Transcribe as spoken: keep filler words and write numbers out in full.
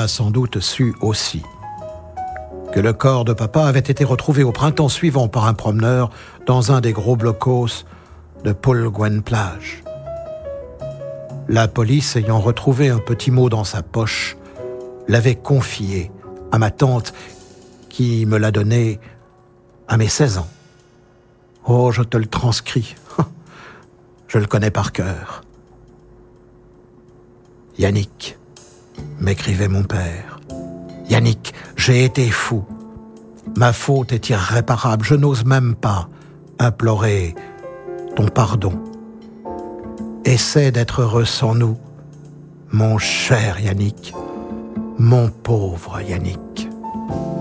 a sans doute su aussi que le corps de papa avait été retrouvé au printemps suivant par un promeneur dans un des gros blocos de Polguen-Plage. La police, ayant retrouvé un petit mot dans sa poche, l'avait confié à ma tante qui me l'a donné à mes seize ans. Oh, je te le transcris. Je le connais par cœur. Yannick, m'écrivait mon père. Yannick, j'ai été fou. Ma faute est irréparable. Je n'ose même pas implorer ton pardon. Essaie d'être heureux sans nous, mon cher Yannick, mon pauvre Yannick.